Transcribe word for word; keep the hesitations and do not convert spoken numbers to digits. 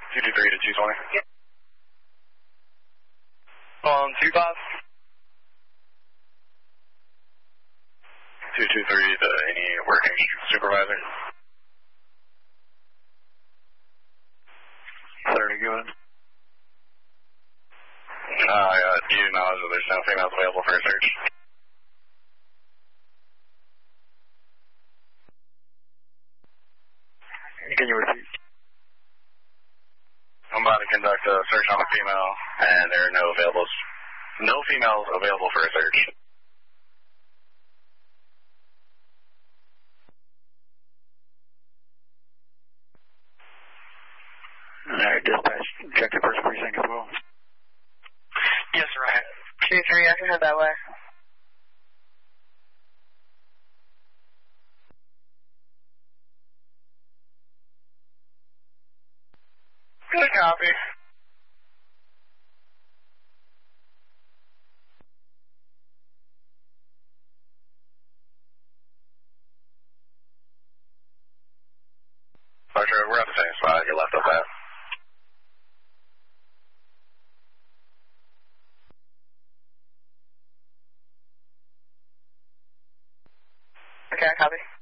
two two three to two twenty. Yep. On two five. two two three to any working supervisor. thirty, go ahead. Uh, uh, do you know that there's no females available for a search? Can you repeat? I'm about to conduct a search on a female, and there are no available, no females available for a search. All right, dispatch, check the first precinct as well. Yes, sir, I have. two three, I can head that way. Good copy. Roger, we're at the same spot you left us at. Okay, copy.